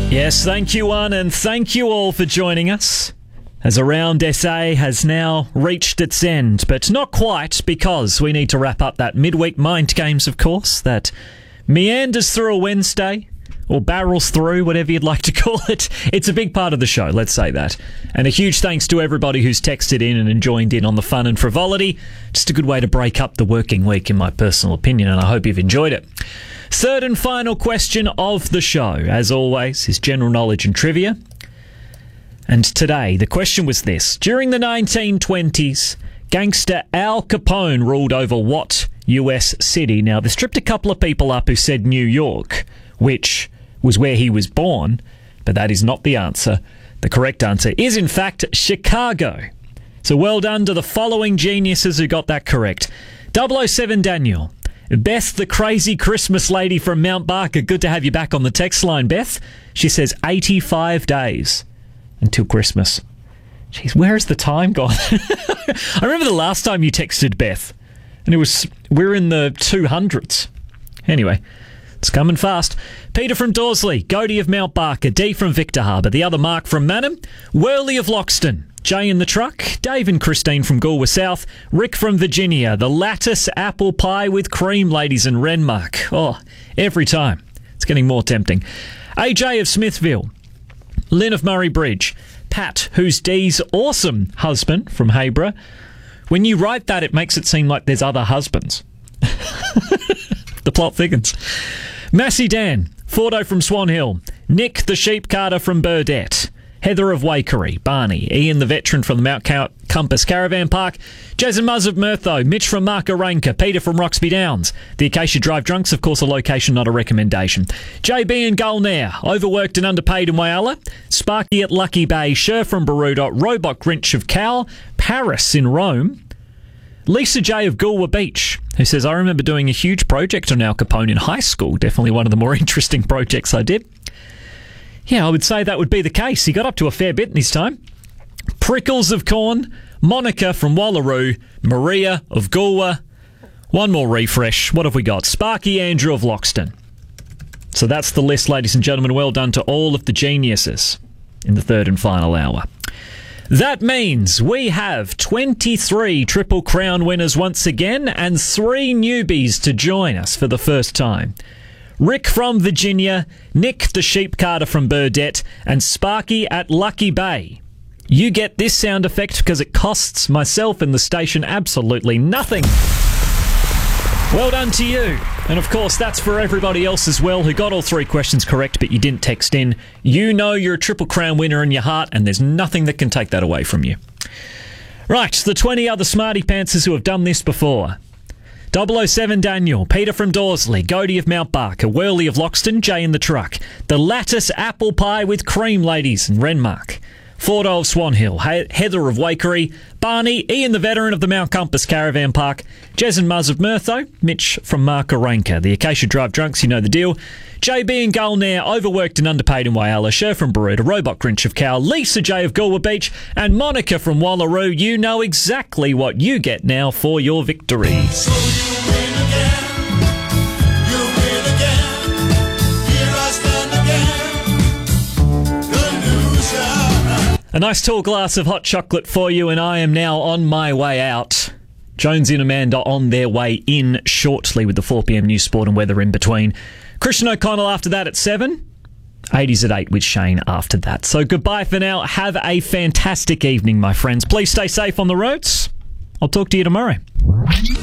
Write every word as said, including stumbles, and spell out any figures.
Yes, thank you, one, and thank you all for joining us as Around S A has now reached its end, but not quite, because we need to wrap up that midweek mind games, of course, that meanders through a Wednesday, or barrels through, whatever you'd like to call it. It's a big part of the show, let's say that. And a huge thanks to everybody who's texted in and joined in on the fun and frivolity. Just a good way to break up the working week, in my personal opinion, and I hope you've enjoyed it. Third and final question of the show, as always, is general knowledge and trivia. And today, the question was this. During the nineteen twenties, gangster Al Capone ruled over what U S city? Now, they stripped a couple of people up who said New York, which was where he was born, but that is not the answer. The correct answer is, in fact, Chicago. So well done to the following geniuses who got that correct. double oh seven Daniel. Beth, the crazy Christmas lady from Mount Barker. Good to have you back on the text line, Beth. She says eighty-five days until Christmas. Jeez, where has the time gone? I remember the last time you texted Beth, and it was, we're in the two hundreds. Anyway, it's coming fast. Peter from Dorsley, Godey of Mount Barker, D from Victor Harbour, the other Mark from Manham, Worley of Loxton, Jay in the truck, Dave and Christine from Galway South, Rick from Virginia, the lattice apple pie with cream ladies in Renmark. Oh, every time. It's getting more tempting. A J of Smithville, Lynn of Murray Bridge, Pat, who's Dee's awesome husband from Hayborough. When you write that, it makes it seem like there's other husbands. The plot thickens. Massey Dan, Fordo from Swan Hill, Nick the sheep carter from Burdett, Heather of Wakery, Barney, Ian the veteran from the Mount Compass Caravan Park, Jason Muzz of Murtho, Mitch from Markaranka, Peter from Roxby Downs, the Acacia Drive Drunks, of course a location, not a recommendation, J B in Gulnair, overworked and underpaid in Whyalla, Sparky at Lucky Bay, Sher from Baroodot, Robot Grinch of Cal, Paris in Rome, Lisa J of Goolwa Beach, who says, I remember doing a huge project on Al Capone in high school, definitely one of the more interesting projects I did. Yeah, I would say that would be the case. He got up to a fair bit in his time. Prickles of Corn, Monica from Wallaroo, Maria of Goolwa. One more refresh. What have we got? Sparky Andrew of Loxton. So that's the list, ladies and gentlemen. Well done to all of the geniuses in the third and final hour. That means we have twenty-three Triple Crown winners once again and three newbies to join us for the first time. Rick from Virginia, Nick the sheep carter from Burdett, and Sparky at Lucky Bay. You get this sound effect because it costs myself and the station absolutely nothing. Well done to you. And of course, that's for everybody else as well who got all three questions correct, but you didn't text in. You know you're a Triple Crown winner in your heart, and there's nothing that can take that away from you. Right, the twenty other smarty pantsers who have done this before. double oh seven Daniel, Peter from Dorsley, Godey of Mount Barker, Worley of Loxton, Jay in the truck, the lattice apple pie with cream ladies in Renmark, Fordo of Swan Hill, he- Heather of Wakery, Barney, Ian the veteran of the Mount Compass Caravan Park, Jez and Muzz of Murtho, Mitch from Markaranka, the Acacia Drive Drunks, you know the deal, J B in Gulnair, overworked and underpaid in Whyalla, Sher from Baroodot, Robot Grinch of Cal, Lisa J of Goolwa Beach, and Monica from Wallaroo. You know exactly what you get now for your victories. So you win again, you win again, here I stand again, the loser. A nice tall glass of hot chocolate for you, and I am now on my way out. Jonesy and Amanda on their way in shortly with the four p.m. news, sport and weather in between. Christian O'Connell after that at seven. eighties at eight with Shane after that. So goodbye for now. Have a fantastic evening, my friends. Please stay safe on the roads. I'll talk to you tomorrow.